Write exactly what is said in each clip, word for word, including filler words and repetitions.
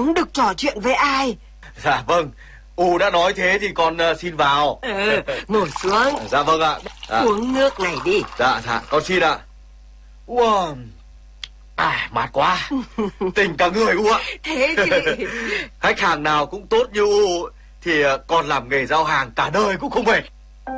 Thắng được trò chuyện với ai? Dạ vâng, U đã nói thế thì con uh, xin vào. Ừ, ngồi xuống. Dạ vâng ạ. Dạ. Uống nước này đi. Dạ, dạ, con xin ạ. Wow. À, mát quá. Tình cả người U ạ. Thế thì khách hàng nào cũng tốt như U thì uh, con làm nghề giao hàng cả đời cũng không mệt.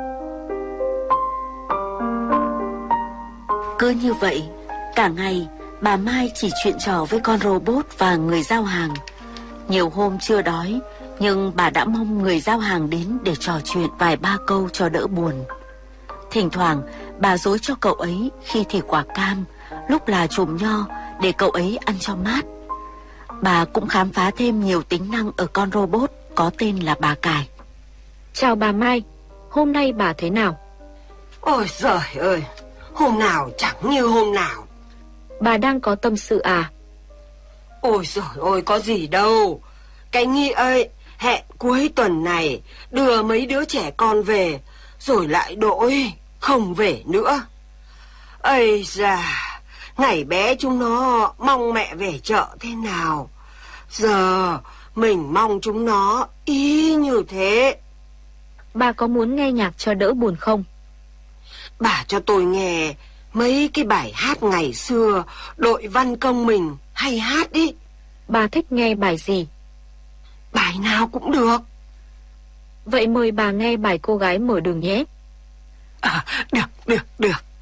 Cứ như vậy, cả ngày bà Mai chỉ chuyện trò với con robot và người giao hàng. Nhiều hôm chưa đói, nhưng bà đã mong người giao hàng đến để trò chuyện vài ba câu cho đỡ buồn. Thỉnh thoảng, bà dối cho cậu ấy khi thì quả cam, lúc là chùm nho để cậu ấy ăn cho mát. Bà cũng khám phá thêm nhiều tính năng ở con robot có tên là bà Cải. Chào bà Mai, hôm nay bà thế nào? ôi giời ơi, hôm nào chẳng như hôm nào. Bà đang có tâm sự à? Ôi giời ơi, có gì đâu. Cái Nghi ơi, hẹn cuối tuần này đưa mấy đứa trẻ con về, rồi lại đổi không về nữa. Ây da, ngày bé chúng nó mong mẹ về chợ thế nào, giờ mình mong chúng nó y như thế. Bà có muốn nghe nhạc cho đỡ buồn không? Bà cho tôi nghe mấy cái bài hát ngày xưa đội văn công mình hay hát đi. Bà thích nghe bài gì? Bài nào cũng được. Vậy mời bà nghe bài Cô gái mở đường nhé. À, được, được, được.